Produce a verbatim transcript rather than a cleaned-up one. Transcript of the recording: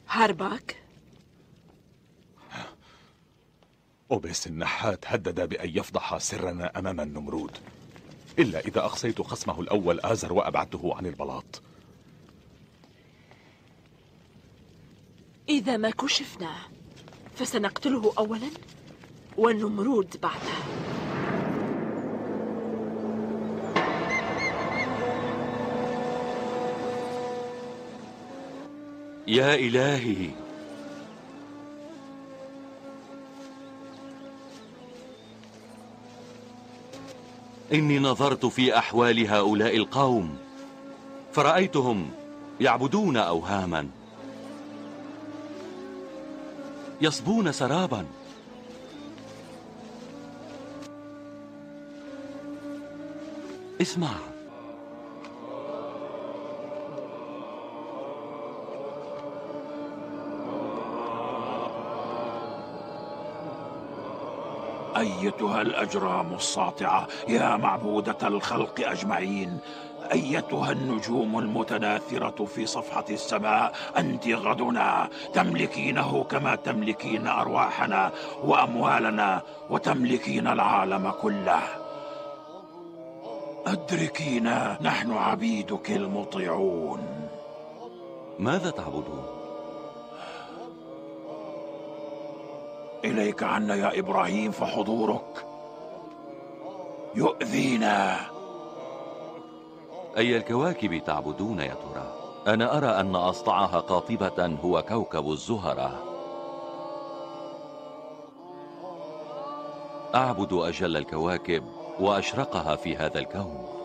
هارباك؟ أوبيس النحات هدد بأن يفضح سرنا أمام النمرود، إلا إذا أخصيت خصمه الأول آزر وأبعدته عن البلاط. إذا ما كشفنا فسنقتله أولا والنمرود بعدها. يا إلهي، إني نظرت في أحوال هؤلاء القوم فرأيتهم يعبدون أوهاما، يصبون سرابا. اسمع، أيتها الأجرام الساطعة يا معبودة الخلق أجمعين، أيتها النجوم المتناثرة في صفحة السماء، أنت غدنا، تملكينه كما تملكين أرواحنا وأموالنا وتملكين العالم كله. أدركينا، نحن عبيدك المطيعون. ماذا تعبدون؟ إليك عنا يا إبراهيم، فحضورك يؤذينا. أي الكواكب تعبدون يا ترى؟ أنا أرى أن أصطعها قاطبة هو كوكب الزهرة. أعبد أجل الكواكب وأشرقها في هذا الكون.